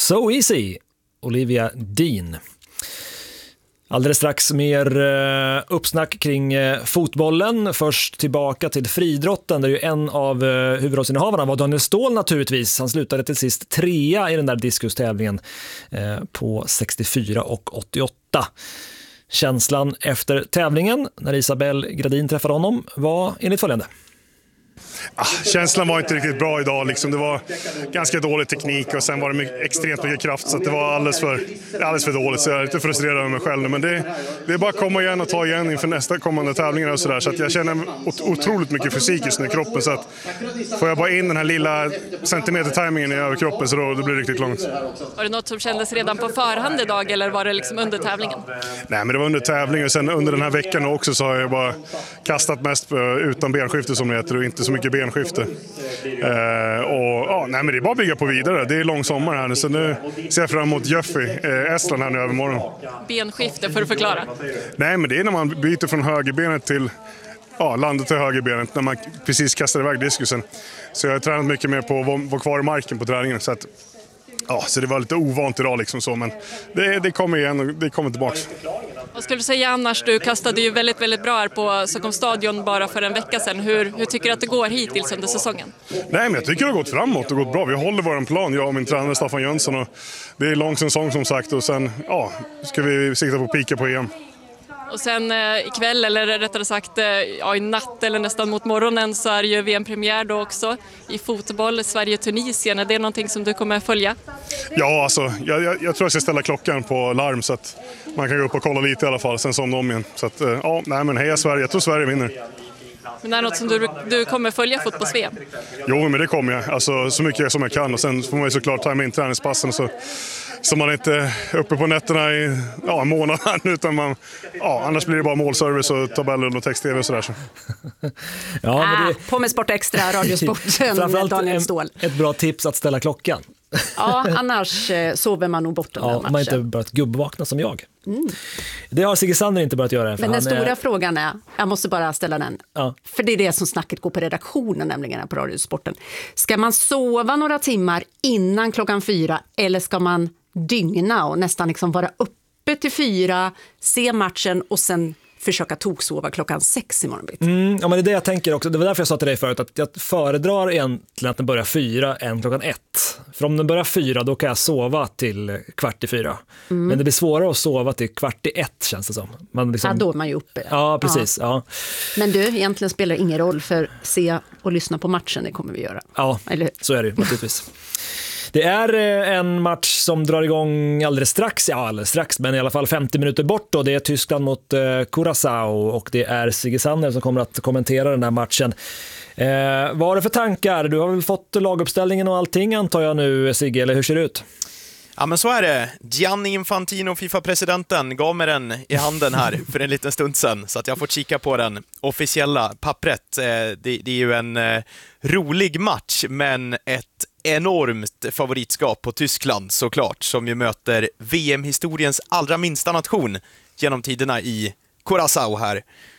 So Easy, Olivia Dean. Alldeles strax mer uppsnack kring fotbollen. Först tillbaka till friidrotten där ju en av huvudrollsinnehavarna var Daniel Ståhl naturligtvis. Han slutade till sist 3 i den där diskustävlingen på 64 och 88. Känslan efter tävlingen när Isabel Gradin träffade honom var enligt följande. Känslan var inte riktigt bra idag. Liksom. Det var ganska dålig teknik och sen var det extremt mycket kraft så att det var alldeles för dåligt. Så jag är lite frustrerad över mig själv. Men det är bara att komma igen och ta igen inför nästa kommande tävlingar och sådär. Så att jag känner otroligt mycket fysik just nu i kroppen. Så att får jag bara in den här lilla centimeter-timingen i överkroppen så då blir det riktigt långt. Var det något som kändes redan på förhand idag eller var det liksom under tävlingen? Nej, men det var under tävlingen och sen under den här veckan också så har jag bara kastat mest utan benskifte som det heter och inte så mycket benskifte. Nej, men det är bara att bygga på vidare. Det är lång sommar här nu så nu ser jag fram emot Jöffi, Estland här nu övermorgon. Benskifte för att förklara? Nej, men det är när man byter från högerbenet till landet till högerbenet när man precis kastar iväg diskusen. Så jag har tränat mycket mer på att vara kvar i marken på träningen så att så det var lite ovant idag liksom så, men det kommer igen och det kommer tillbaka. Vad skulle du säga annars? Du kastade ju väldigt, väldigt bra här på Stockholms stadion bara för en vecka sedan. Hur tycker du att det går hittills under säsongen? Nej, men jag tycker det har gått framåt och gått bra. Vi håller vår plan, jag och min tränare Staffan Jönsson. Och det är lång säsong som sagt och sen ska vi sikta på att pika på EM. Och sen ikväll, eller rättare sagt i natt eller nästan mot morgonen så är det ju VM-premiär då också i fotboll, Sverige-Tunisien. Är det någonting som du kommer följa? Ja, alltså, jag tror jag ska ställa klockan på larm så att man kan gå upp och kolla lite i alla fall, sen somna om igen. Så att, men heja Sverige, jag tror Sverige vinner. Men det är något som du kommer följa fotbolls-VM? Jo, men det kommer jag. Alltså, så mycket som jag kan och sen får man ju såklart ta med in träningspassen så man inte är uppe på nätterna i en månad utan annars blir det bara målservice och tabeller och text-tv och sådär. Så. På med Sport Extra, Radiosporten med Daniel Ståhl. Ett bra tips att ställa klockan. Ja, annars sover man nog bort den här matchen. Man har inte börjat gubbvakna som jag. Det har Sigge Sander inte börjat göra. Men den stora frågan är, jag måste bara ställa den. För det är det som snacket går på redaktionen nämligen här på Radiosporten. Ska man sova några timmar innan 4 eller ska man dygna och nästan liksom vara uppe till 4, se matchen och sen försöka toksova 6 imorgon bitti? Men det är det jag tänker också. Det var därför jag sa till dig förut att jag föredrar egentligen att den börjar 4 än 1. För om den börjar 4 då kan jag sova till 3:15. Men det blir svårare att sova till 1:15 känns det som. Man liksom... då är man ju uppe. Ja, precis. Ja. Men du, egentligen spelar det ingen roll för se och lyssna på matchen, det kommer vi göra. Ja, så är det ju naturligtvis. Det är en match som drar igång alldeles strax, men i alla fall 50 minuter bort då. Det är Tyskland mot Curaçao och det är Sigge Sander som kommer att kommentera den här matchen. Vad har du för tankar? Du har väl fått laguppställningen och allting antar jag nu, Sigge, eller hur ser det ut? Ja, men så är det. Gianni Infantino, FIFA-presidenten, gav mig den i handen här för en liten stund sedan så att jag får kika på den officiella pappret. Det är ju en rolig match, men ett enormt favoritskap på Tyskland såklart, som ju möter VM-historiens allra minsta nation genom tiderna i Curaçao här.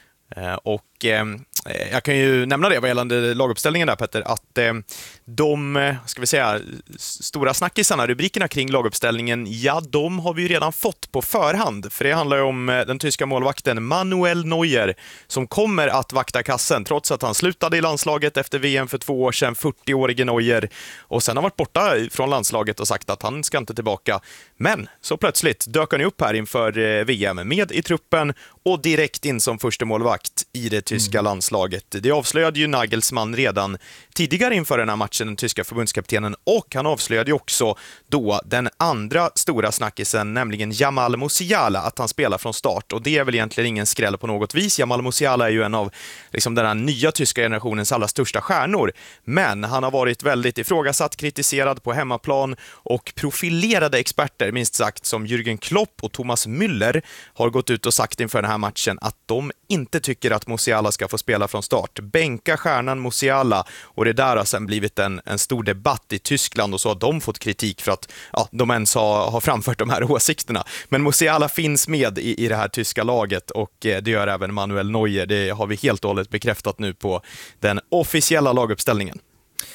Jag kan ju nämna det vad gällande laguppställningen där, Petter, att de stora snackisarna, rubrikerna kring laguppställningen, de har vi ju redan fått på förhand, för det handlar ju om den tyska målvakten Manuel Neuer som kommer att vakta kassen trots att han slutade i landslaget efter VM för 2 år sedan, 40-årige Neuer, och sen har varit borta från landslaget och sagt att han ska inte tillbaka. Men så plötsligt dök han upp här inför VM med i truppen och direkt in som första målvakt i det tyska landslaget. Det avslöjade ju Nagelsmann redan tidigare inför den här matchen, den tyska förbundskaptenen, och han avslöjade ju också då den andra stora snackisen, nämligen Jamal Musiala, att han spelar från start, och det är väl egentligen ingen skräll på något vis. Jamal Musiala är ju en av den här nya tyska generationens allra största stjärnor, men han har varit väldigt ifrågasatt, kritiserad på hemmaplan, och profilerade experter, minst sagt, som Jürgen Klopp och Thomas Müller har gått ut och sagt inför den här matchen att de inte tycker att Musiala ska få spela från start. Bänka stjärnan Musiala, och det där har sen blivit en stor debatt i Tyskland, och så har de fått kritik för att de ens har framfört de här åsikterna. Men Musiala finns med i det här tyska laget, och det gör även Manuel Neuer. Det har vi helt och hållet bekräftat nu på den officiella laguppställningen.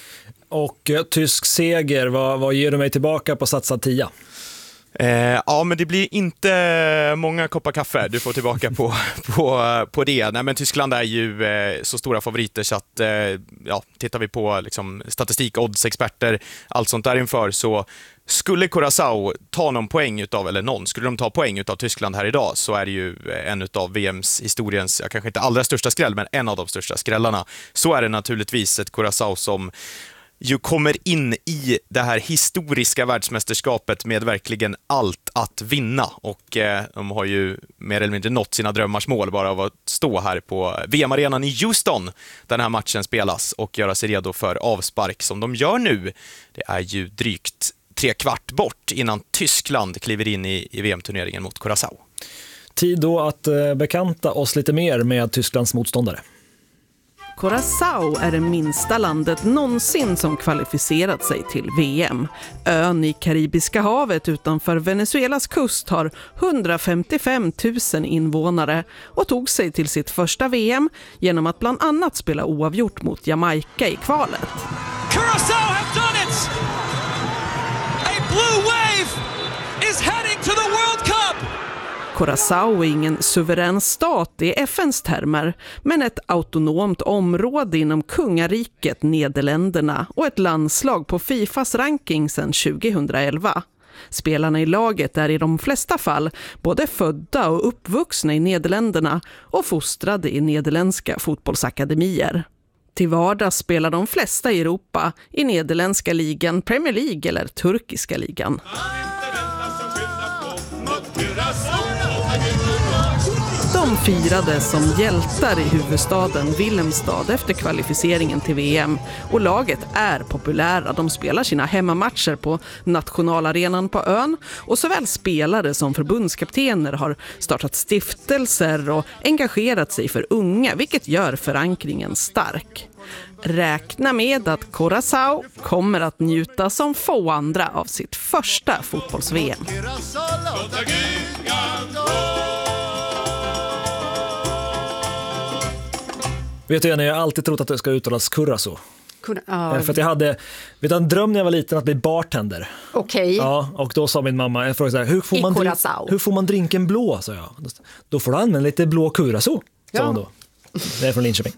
och tysk seger. Vad ger du mig tillbaka på satsad 10? Ja, men det blir inte många koppar kaffe du får tillbaka på det. Nej, men Tyskland är ju så stora favoriter så att tittar vi på liksom, statistik, odds-experter, allt sånt där inför, så skulle Curaçao ta någon poäng skulle de ta poäng utav Tyskland här idag, så är det ju en utav VMs historiens, kanske inte allra största skräll, men en av de största skrällarna. Så är det naturligtvis ett Curaçao som ju kommer in i det här historiska världsmästerskapet med verkligen allt att vinna, och de har ju mer eller mindre nått sina drömmars mål bara av att stå här på VM-arenan i Houston den här matchen spelas och göra sig redo för avspark som de gör nu. Det är ju drygt 3/4 bort innan Tyskland kliver in i VM-turneringen mot Curaçao. Tid då att bekanta oss lite mer med Tysklands motståndare. Curaçao är det minsta landet någonsin som kvalificerat sig till VM. Ön i Karibiska havet utanför Venezuelas kust har 155 000 invånare och tog sig till sitt första VM genom att bland annat spela oavgjort mot Jamaica i kvalet. Curaçao have done it! A blue wave is heading to the World Cup! Curaçao är ingen suverän stat i FNs termer, men ett autonomt område inom kungariket Nederländerna och ett landslag på FIFAs ranking sedan 2011. Spelarna i laget är i de flesta fall både födda och uppvuxna i Nederländerna och fostrade i nederländska fotbollsakademier. Till vardags spelar de flesta i Europa i nederländska ligan, Premier League eller turkiska ligan. De firades som hjältar i huvudstaden Willemstad efter kvalificeringen till VM, och laget är populära. De spelar sina hemmamatcher på nationalarenan på ön, och såväl spelare som förbundskaptener har startat stiftelser och engagerat sig för unga, vilket gör förankringen stark. Räkna med att Curaçao kommer att njuta som få andra av sitt första fotbolls-VM. Vet du, jag har alltid trott att det ska uttalas Curaçao. För att jag hade en dröm när jag var liten att bli bartender. Okej. Ja, och då sa min mamma, jag frågade så här, hur får man drinken blå, sa jag. Då får du använda lite blå Curaçao, sa hon då. Det är från Linköping.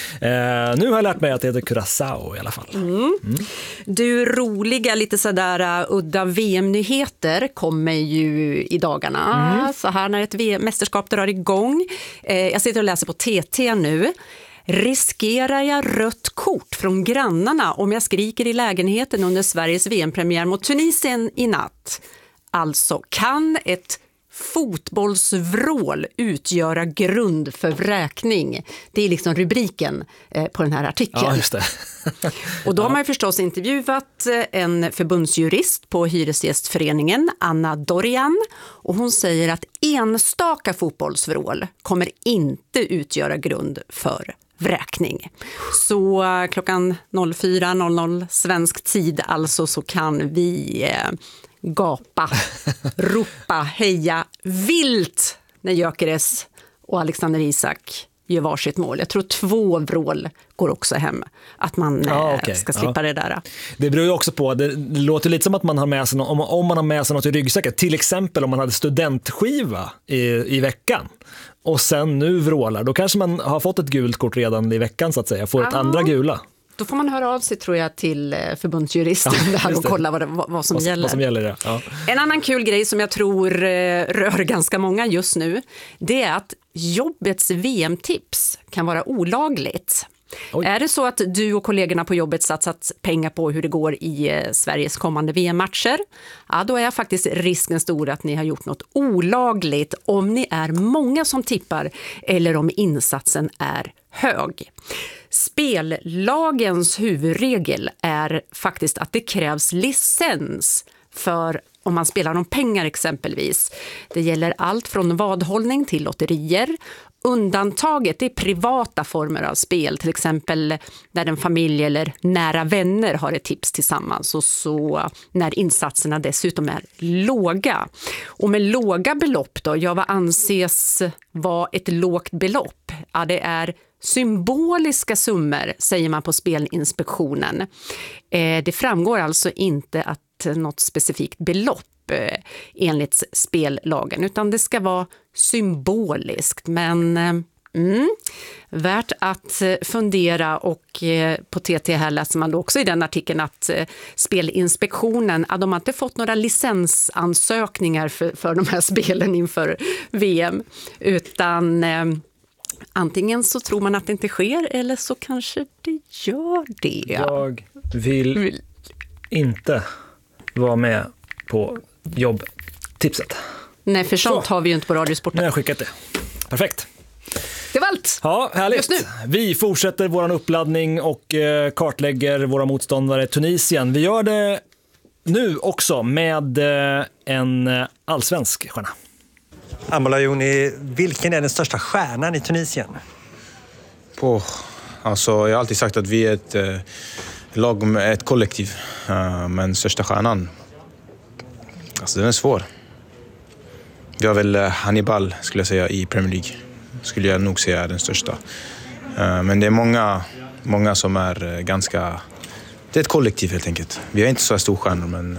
Nu har jag lärt mig att det heter Curaçao i alla fall. Du, roliga, lite sådär udda VM-nyheter kommer ju i dagarna. Så här när ett mästerskap drar igång. Jag sitter och läser på TT nu. Riskerar jag rött kort från grannarna om jag skriker i lägenheten under Sveriges VM-premiär mot Tunisien i natt? Alltså, kan ett fotbollsvrål utgöra grund för vräkning? Det är liksom rubriken på den här artikeln. Ja, just det. Och då har man ju förstås intervjuat en förbundsjurist på Hyresgästföreningen, Anna Dorian, och hon säger att enstaka fotbollsvrål kommer inte utgöra grund för vräkning. Så klockan 04.00 svensk tid alltså, så kan vi gapa, ropa, heja vilt när Gyökeres och Alexander Isak gör varsitt mål. Jag tror 2 vrål går också hem. Att man ska slippa det där. Det beror ju också på, det låter lite som att man har med sig om man har med sig något i ryggsäcken. Till exempel om man hade studentskiva i veckan och sen nu vrålar, då kanske man har fått ett gult kort redan i veckan så att säga. Får ett andra gula. Då får man höra av sig, tror jag, till förbundsjuristen där och kolla vad som gäller. Vad som gäller, ja. En annan kul grej som jag tror rör ganska många just nu, det är att jobbets VM-tips kan vara olagligt. Oj. Är det så att du och kollegorna på jobbet satsat pengar på hur det går i Sveriges kommande VM-matcher, då är faktiskt risken stor att ni har gjort något olagligt om ni är många som tippar eller om insatsen är hög. Spellagens huvudregel är faktiskt att det krävs licens för om man spelar om pengar exempelvis. Det gäller allt från vadhållning till lotterier. Undantaget är privata former av spel, till exempel när en familj eller nära vänner har ett tips tillsammans, och så när insatserna dessutom är låga. Och med låga belopp då, vad anses vara ett lågt belopp? Ja, det är symboliska summor, säger man på Spelinspektionen. Det framgår alltså inte att något specifikt belopp enligt spellagen, utan det ska vara symboliskt. Men värt att fundera, och på TT här läser man då också i den artikeln att Spelinspektionen, de har inte fått några licensansökningar för de här spelen inför VM, utan antingen så tror man att det inte sker, eller så kanske det gör det. Jag vill inte vara med på jobbtipset. Nej, för sånt har vi ju inte på Radiosporten. Nu har jag skickat det. Perfekt. Det var allt. Ja, härligt. Vi fortsätter våran uppladdning och kartlägger våra motståndare Tunisien. Vi gör det nu också med en allsvensk stjärna. Ambo Layouni, vilken är den största stjärnan i Tunisien? Alltså, jag har alltid sagt att vi är ett lag med ett kollektiv. Men största stjärnan, alltså den är svår. Vi har väl Hannibal, skulle jag säga, i Premier League. Skulle jag nog säga är den största. Men det är många som är ganska... Det är ett kollektiv helt enkelt. Vi har inte så stor stjärnor, men...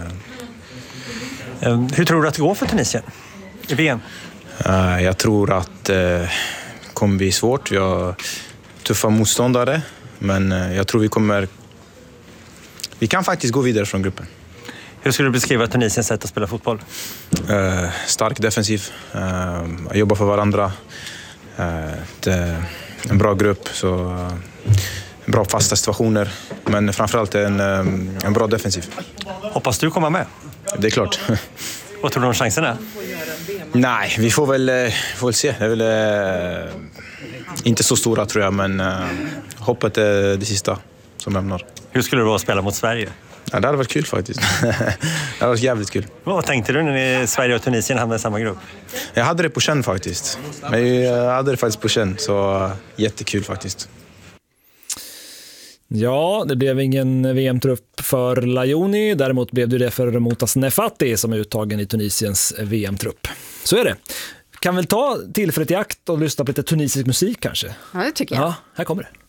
Hur tror du att det går för Tunisien i VM? Jag tror att det kommer bli svårt. Vi har tuffa motståndare, men jag tror vi kan faktiskt gå vidare från gruppen. Hur skulle du beskriva Tunisiens sätt att spela fotboll? Stark defensiv, jobba för varandra. En bra grupp, så bra fasta situationer, men framförallt en bra defensiv. Hoppas du komma med? Det är klart. Vad tror du om chanserna? Nej, vi får väl se. Det är väl inte så stora, tror jag, men hoppet är det sista som lämnar. Hur skulle det vara att spela mot Sverige? Ja, det hade varit kul faktiskt. Det hade varit jävligt kul. Vad tänkte du när Sverige och Tunisien hamnade i samma grupp? Jag hade det på känn faktiskt. Men jag hade det faktiskt på känn, så jättekul faktiskt. Ja, det blev ingen VM-trupp för Layouni. Däremot blev det för Motas Nefati som är uttagen i Tunisiens VM-trupp. Så är det. Kan väl ta tillfället i akt och lyssna på lite tunisisk musik kanske? Ja, det tycker jag. Ja, här kommer det.